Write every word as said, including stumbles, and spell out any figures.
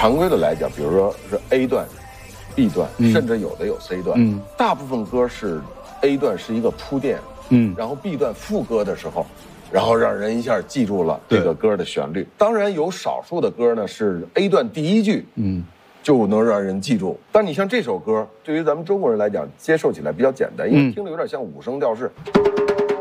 常规的来讲，比如说是 A 段、B 段，嗯、甚至有的有 C 段。嗯，大部分歌是 A 段是一个铺垫，嗯，然后 B 段副歌的时候，然后让人一下记住了这个歌的旋律。当然有少数的歌呢是 A 段第一句，嗯，就能让人记住。但你像这首歌，对于咱们中国人来讲，接受起来比较简单，因为听着有点像五声调式。嗯